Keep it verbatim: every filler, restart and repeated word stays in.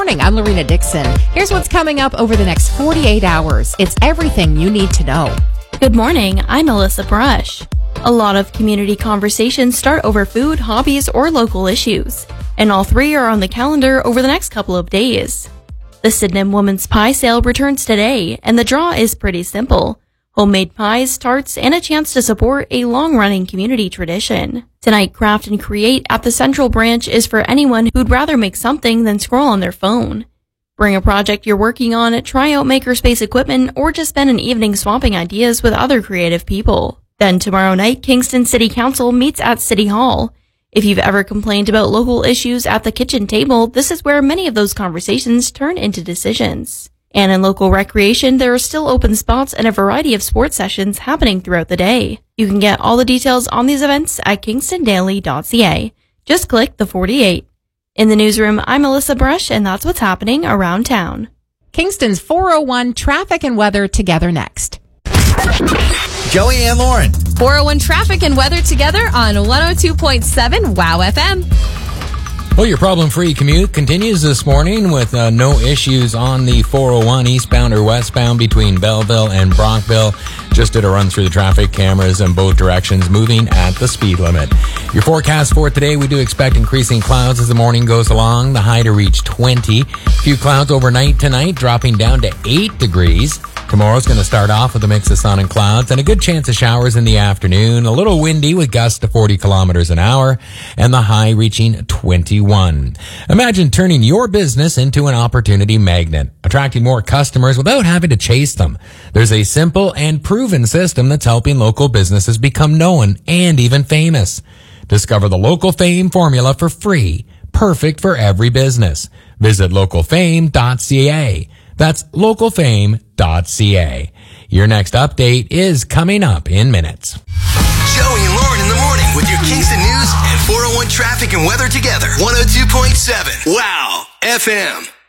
morning. I'm Lorena Dixon. Here's what's coming up over the next forty-eight hours. It's everything you need to know. Good morning. I'm Melissa Brush. A lot of community conversations start over food, hobbies, or local issues, and all three are on the calendar over the next couple of days. The Sydenham Women's Pie Sale returns today, and the draw is pretty simple. Homemade pies, tarts, and a chance to support a long-running community tradition. Tonight, Craft and Create at the Central Branch is for anyone who'd rather make something than scroll on their phone. Bring a project you're working on, try out Makerspace equipment, or just spend an evening swapping ideas with other creative people. Then tomorrow night, Kingston City Council meets at City Hall. If you've ever complained about local issues at the kitchen table, this is where many of those conversations turn into decisions. And in local recreation, there are still open spots and a variety of sports sessions happening throughout the day. You can get all the details on these events at kingston daily dot c a. Just click the forty-eight. In the newsroom, I'm Melissa Brush, and that's what's happening around town. Kingston's four oh one traffic and weather together next. Joey and Lauren. four oh one traffic and weather together on one oh two point seven WOW F M. Well, your problem-free commute continues this morning with uh, no issues on the four oh one eastbound or westbound between Belleville and Brockville. Just did a run through the traffic cameras in both directions, moving at the speed limit. Your forecast for today, we do expect increasing clouds as the morning goes along. The high to reach twenty. A few clouds overnight tonight, dropping down to eight degrees. Tomorrow's going to start off with a mix of sun and clouds and a good chance of showers in the afternoon. A little windy with gusts to forty kilometers an hour and the high reaching twenty-one. Imagine turning your business into an opportunity magnet, attracting more customers without having to chase them. There's a simple and proven system that's helping local businesses become known and even famous. Discover the Local Fame formula for free, perfect for every business. Visit local fame dot c a. That's local fame dot c a. Your next update is coming up in minutes. Joey and Lauren in the morning with your Kingston News and four oh one traffic and weather together. one oh two point seven WOW F M.